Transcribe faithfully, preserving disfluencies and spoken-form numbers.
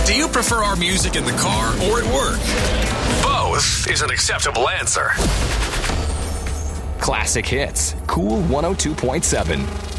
Do you prefer our music in the car or at work? Both is an acceptable answer. Classic Hits, Cool one oh two point seven.